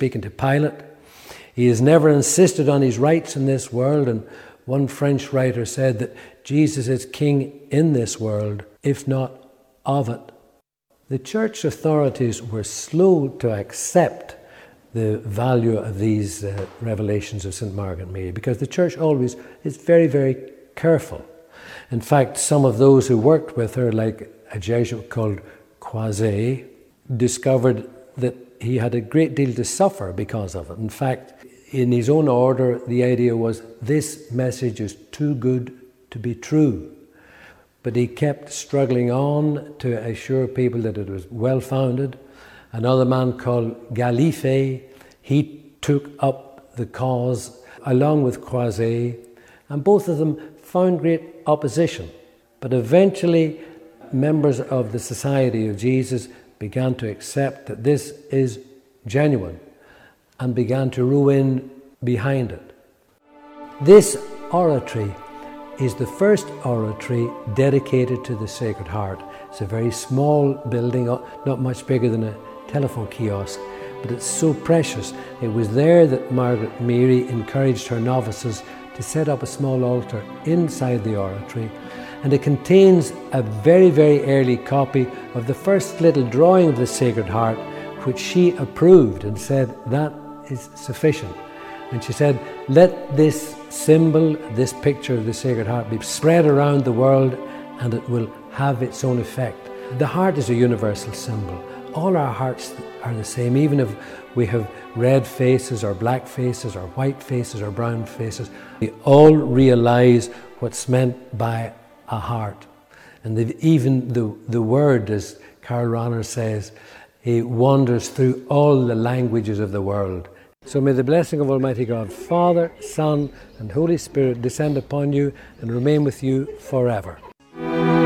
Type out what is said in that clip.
speaking to Pilate. He has never insisted on his rights in this world, and one French writer said that Jesus is king in this world, if not of it. The church authorities were slow to accept the value of these revelations of St. Margaret Mary, because the church always is very, very careful. In fact, some of those who worked with her, like a Jesuit called Croiset, discovered that he had a great deal to suffer because of it. In fact, in his own order, the idea was, this message is too good to be true. But he kept struggling on to assure people that it was well-founded. Another man called Galifet, he took up the cause along with Croiset, and both of them found great opposition. But eventually, members of the Society of Jesus began to accept that this is genuine and began to row in behind it. This oratory is the first oratory dedicated to the Sacred Heart. It's a very small building, not much bigger than a telephone kiosk, but it's so precious. It was there that Margaret Mary encouraged her novices to set up a small altar inside the oratory, and it contains a very, very early copy of the first little drawing of the Sacred Heart, which she approved and said that is sufficient. And she said, let this symbol, this picture of the Sacred Heart be spread around the world, and it will have its own effect. The heart is a universal symbol. All our hearts are the same, even if we have red faces or black faces or white faces or brown faces. We all realize what's meant by a heart. And even the word, as Karl Rahner says, it wanders through all the languages of the world. So may the blessing of Almighty God, Father, Son, and Holy Spirit descend upon you and remain with you forever.